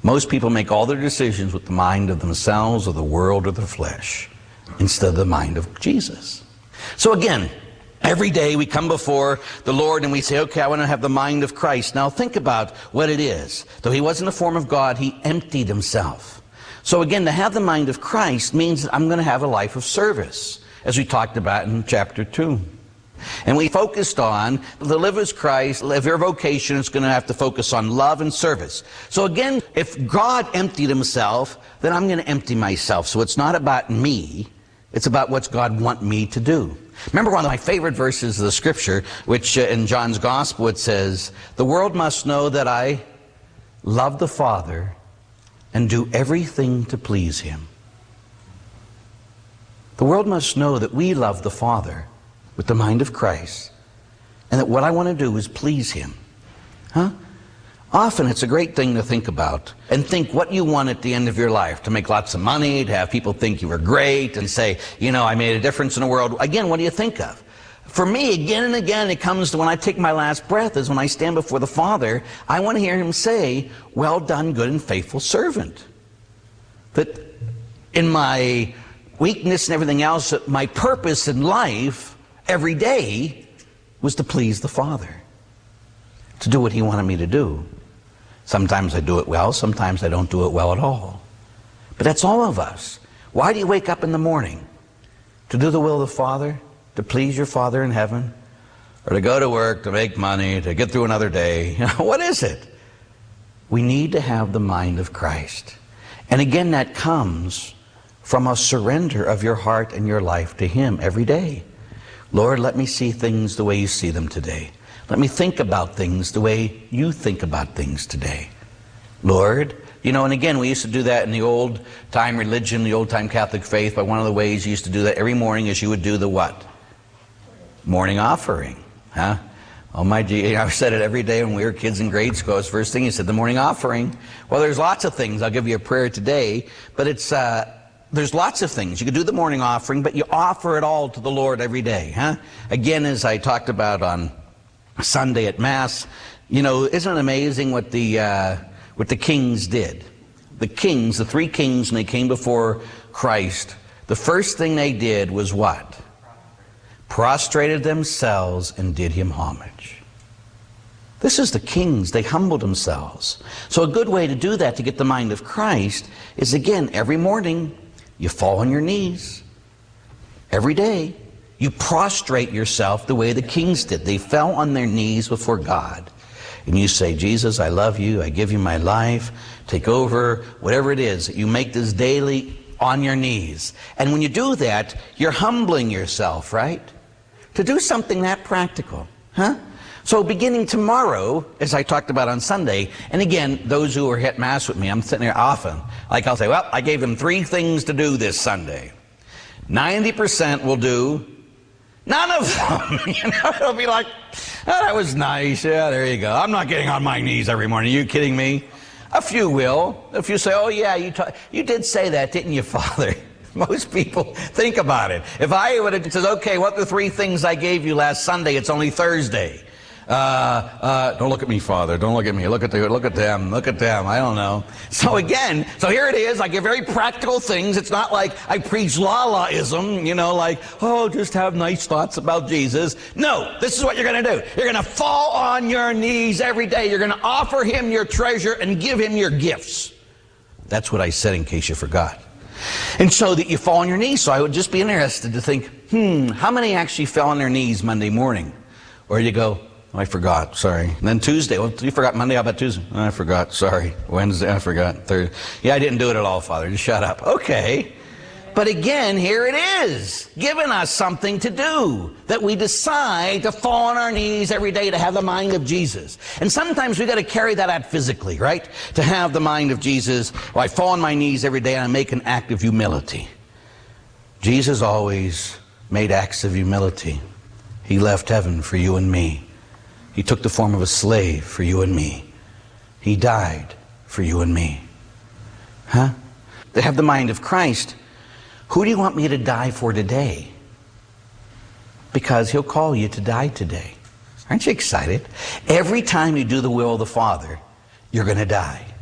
Most people make all their decisions with the mind of themselves or the world or the flesh instead of the mind of Jesus. So again, every day we come before the Lord and we say, okay, I want to have the mind of Christ. Now think about what it is. Though he was in the form of God, he emptied himself. So again, to have the mind of Christ means that I'm going to have a life of service, as we talked about in chapter 2. And we focused on to live as Christ. If your vocation is going to have to focus on love and service. So again, if God emptied himself, then I'm going to empty myself. So it's not about me. It's about what's God want me to do. Remember one of my favorite verses of the scripture, which in John's gospel it says, the world must know that I love the Father and do everything to please him. The world must know that we love the Father with the mind of Christ, and that what I want to do is please him. Often it's a great thing to think about and think what you want at the end of your life, to make lots of money, to have people think you were great and say, you know, I made a difference in the world. Again, what do you think of? For me, again and again, it comes to when I take my last breath is when I stand before the Father, I want to hear him say, well done, good and faithful servant. That in my weakness and everything else, that my purpose in life every day was to please the Father, to do what he wanted me to do. Sometimes I do it well, sometimes I don't do it well at all. But that's all of us. Why do you wake up in the morning? To do the will of the Father? To please your Father in heaven? Or to go to work, to make money, to get through another day? You know, what is it? We need to have the mind of Christ. And again, that comes from a surrender of your heart and your life to him every day. Lord, let me see things the way you see them today. Let me think about things the way you think about things today. Lord, you know, and again, we used to do that in the old-time religion, the old-time Catholic faith. But one of the ways you used to do that every morning is you would do the what? Morning offering. Oh my gee, I've said it every day when we were kids in grade school. It's the first thing you said, the morning offering. Well, there's lots of things. I'll give you a prayer today, but it's there's lots of things. You could do the morning offering, but you offer it all to the Lord every day. Again, as I talked about on Sunday at Mass, you know, isn't it amazing what the kings did? The kings, the three kings, when they came before Christ, the first thing they did was what? Prostrated themselves and did him homage. This is the kings. They humbled themselves. So a good way to do that, to get the mind of Christ, is again, every morning, you fall on your knees. Every day, you prostrate yourself the way the kings did. They fell on their knees before God. And you say, Jesus, I love you. I give you my life. Take over. Whatever it is, you make this daily on your knees. And when you do that, you're humbling yourself, right? To do something that practical. So beginning tomorrow, as I talked about on Sunday, and again, those who are at Mass with me, I'm sitting there often, like I'll say, well, I gave them 3 things to do this Sunday. 90% will do none of them. You know, it'll be like, oh, that was nice. Yeah, there you go. I'm not getting on my knees every morning. Are you kidding me? A few will. A few say, oh yeah, you did say that, didn't you, Father? Most people think about it. If I would have said, okay, what are the 3 things I gave you last Sunday? It's only Thursday. Don't look at me, Father. Don't look at me. Look at them. Look at them. I don't know. So again, so here it is. I give very practical things. It's not like I preach la-la-ism, you know, like, oh, just have nice thoughts about Jesus. No, this is what you're going to do. You're going to fall on your knees every day. You're going to offer him your treasure and give him your gifts. That's what I said in case you forgot. And so that you fall on your knees. So I would just be interested to think, how many actually fell on their knees Monday morning? Or you go, oh, I forgot, sorry. And then Tuesday, well, you forgot Monday, how about Tuesday? Oh, I forgot, sorry. Wednesday, I forgot. Thursday, yeah, I didn't do it at all, Father, just shut up. Okay. But again, here it is, giving us something to do, that we decide to fall on our knees every day to have the mind of Jesus. And sometimes we got to carry that out physically, right? To have the mind of Jesus. Well, I fall on my knees every day and I make an act of humility. Jesus always made acts of humility. He left heaven for you and me. He took the form of a slave for you and me. He died for you and me. To have the mind of Christ. Who do you want me to die for today? Because he'll call you to die today. Aren't you excited? Every time you do the will of the Father, you're going to die.